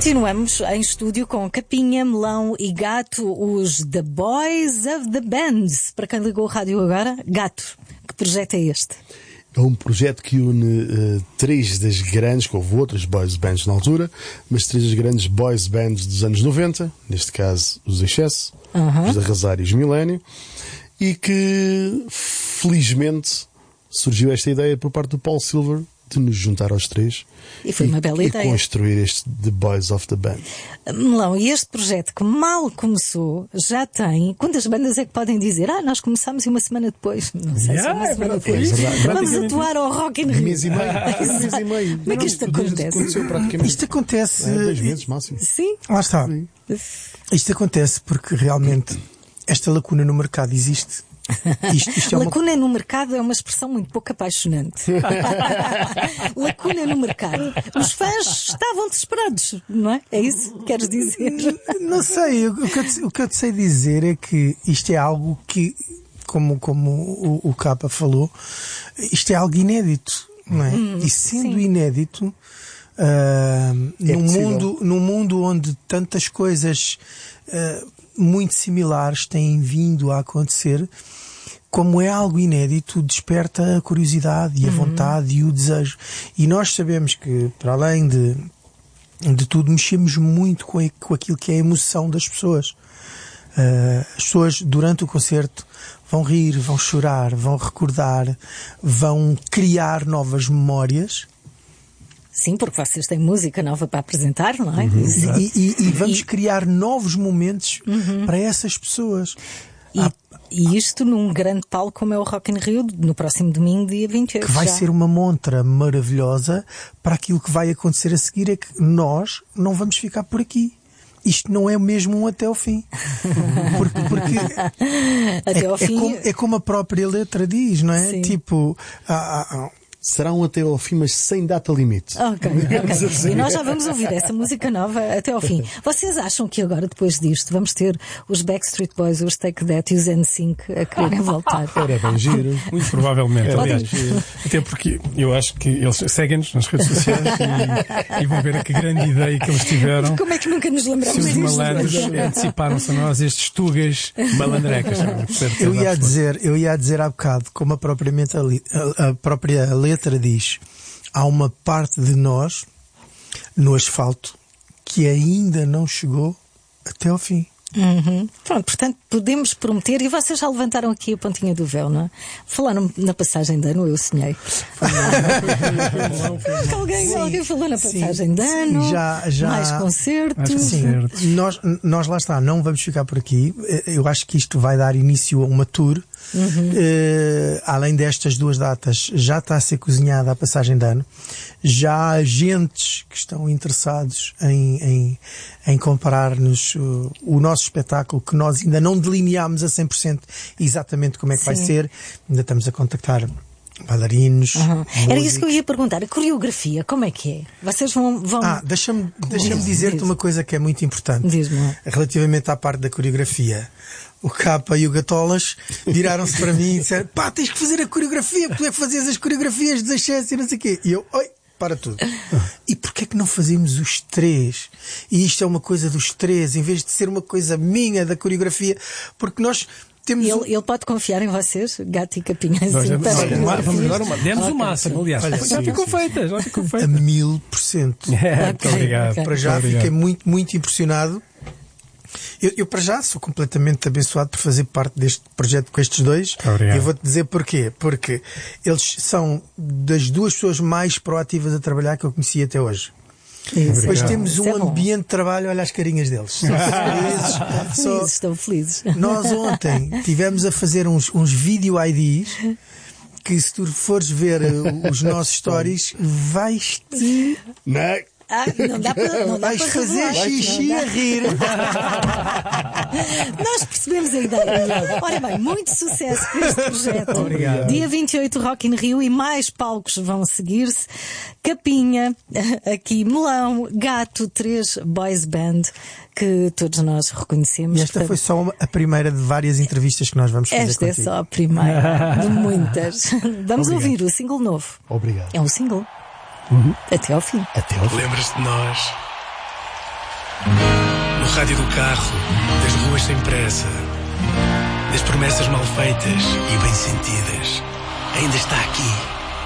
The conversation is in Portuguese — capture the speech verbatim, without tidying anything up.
Continuamos em estúdio com Capinha, Melão e Gato, os The Boys of the Bands. Para quem ligou o rádio agora, Gato, que projeto é este? É um projeto que une uh, três das grandes, que houve outras boys bands na altura, mas três das grandes boys bands dos anos noventa, neste caso os Excesso, uhum. os Arrasar e os Milénio, e que felizmente surgiu esta ideia por parte do Paul Silver de nos juntar aos três e foi uma e, bela e ideia construir este The Boys of the Band. Melão, e este projeto que mal começou já tem, quantas bandas é que podem dizer ah, nós começamos e uma semana depois não sei yeah, se uma semana depois é vamos atuar ao Rock in Rio. Mês e meio. mês e meio. Como é que isto acontece? Isto acontece é, dois meses máximo. Sim. Lá está. Sim. Isto acontece porque realmente esta lacuna no mercado existe. Isto, isto é Lacuna uma... no mercado é uma expressão muito pouco apaixonante. Lacuna no mercado. Os fãs estavam desesperados, não é? É isso que queres dizer? Não sei, o que, eu te, o que eu te sei dizer é que isto é algo que, como, como o, o Capa falou, isto é algo inédito, não é? Hum, e sendo sim. inédito, uh, é num, mundo, num mundo onde tantas coisas uh, muito similares têm vindo a acontecer, como é algo inédito, desperta a curiosidade e a uhum. vontade e o desejo. E nós sabemos que, para além de, de tudo, mexemos muito com, a, com aquilo que é a emoção das pessoas. Uh, as pessoas, durante o concerto, vão rir, vão chorar, vão recordar, vão criar novas memórias. Sim, porque vocês têm música nova para apresentar, não é? Uhum. E, e, e vamos e... criar novos momentos uhum. para essas pessoas. E, ah, e isto num grande palco como é o Rock in Rio, no próximo domingo, dia vinte e oito. Que vai já. ser uma montra maravilhosa para aquilo que vai acontecer a seguir, é que nós não vamos ficar por aqui. Isto não é mesmo um até ao fim. Porque, porque até é, ao fim... é, como, é como a própria letra diz, não é? Sim. Tipo... Ah, ah, será um até ao fim, mas sem data limite. Ok, ok. E nós já vamos ouvir essa música nova até ao fim. Vocês acham que agora, depois disto, vamos ter os Backstreet Boys, os Take That e os N Sync a quererem voltar? Era bem giro. Muito provavelmente, Era aliás. Até porque eu acho que eles seguem-nos nas redes sociais e, e vão ver a que grande ideia que eles tiveram. Como é que nunca nos lembramos disso? Se os malandros disto? anteciparam-se a nós, estes tugas malandrecas. Eu ia dizer, eu ia dizer há bocado, como a, propriamente a, a, a própria letra diz, há uma parte de nós no asfalto que ainda não chegou até ao fim. Uhum. Pronto, portanto, podemos prometer, e vocês já levantaram aqui a pontinha do véu, não é? Falaram na passagem de ano, eu sonhei. alguém, alguém falou na passagem sim, de ano, já, já, mais concertos. Sim, nós, nós lá está, não vamos ficar por aqui. Eu acho que isto vai dar início a uma tour. Uhum. Uh, além destas duas datas, já está a ser cozinhada a passagem de ano. Já há agentes que estão interessados em, em, em comprar-nos uh, o nosso espetáculo, que nós ainda não delineámos a cem por cento exatamente como é que sim. vai ser. Ainda estamos a contactar bailarinos. Uhum. Era isso que eu ia perguntar. A coreografia, como é que é? Vocês vão... vão... Ah, deixa-me, deixa-me dizer-te Diz. uma coisa que é muito importante. Diz-me. Relativamente à parte da coreografia. O Capa e o Gatolas viraram-se para mim e disseram: pá, tens que fazer a coreografia, porque tu é que fazias as coreografias dos Excesso e não sei o quê. E eu, oi, para tudo. E porquê é que não fazemos os três? E isto é uma coisa dos três, em vez de ser uma coisa minha da coreografia, porque nós temos... Ele, ele pode confiar em vocês, Gato e Capinha. Nós assim, demos, para... vamos dar uma. Demos okay. o máximo, aliás. Olha, já sim, ficou sim. feita, já ficou feita. A mil por cento. É, muito okay, obrigado. okay. Para já obrigado. Fiquei muito, muito impressionado. Eu, eu, para já, sou completamente abençoado por fazer parte deste projeto com estes dois. Obrigado. E eu vou-te dizer porquê. Porque eles são das duas pessoas mais proativas a trabalhar que eu conheci até hoje. Isso. Depois temos um é ambiente de trabalho, olha as carinhas deles. São felizes. Felizes, Só... estão felizes. Nós ontem tivemos a fazer uns, uns video I Ds que, se tu fores ver os nossos stories, vais-te... Não. Ah, não dá para, não dá vais para fazer revelar. xixi a rir. Nós percebemos a ideia. Ora bem, muito sucesso para este projeto. Obrigado. Dia vinte e oito, Rock in Rio, e mais palcos vão seguir-se. Capinha, aqui Melão, Gato, três boys band que todos nós reconhecemos. E esta Portanto, foi só a primeira de várias entrevistas que nós vamos fazer. Esta contigo. é só a primeira de muitas. Vamos Obrigado. ouvir o single novo. Obrigado. É um single. Uhum. Até ao fim. Até ao fim. Lembras-te de nós? rádio do carro, das ruas sem pressa, das promessas mal feitas e bem sentidas. Ainda está aqui.